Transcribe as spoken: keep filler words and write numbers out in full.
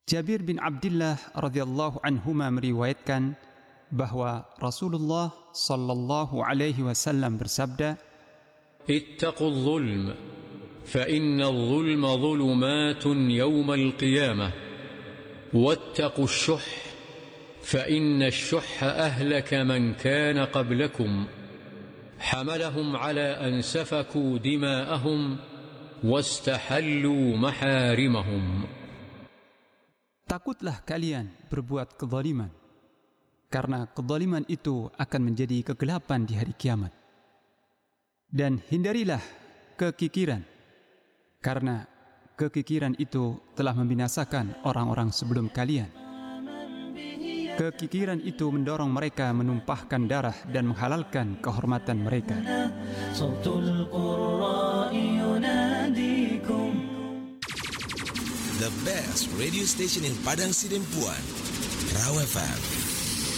Jabir bin Abdullah radhiyallahu anhuma meriwayatkan bahwa Rasulullah sallallahu alaihi wasallam bersabda, "Ittaqul zulm, fa innal zulma zulumatun yawmal qiyamah, wattaqus syuh, fa innash syuhha ahlaka man kana qablakum, hamalahum ala an safaku dima'ahum, wastahallu maharimahum." Takutlah kalian berbuat kezaliman, karena kezaliman itu akan menjadi kegelapan di hari kiamat. Dan hindarilah kekikiran, karena kekikiran itu telah membinasakan orang-orang sebelum kalian. Kekikiran itu mendorong mereka menumpahkan darah dan menghalalkan kehormatan mereka. The best radio station in Padang Sidempuan, Raw F M.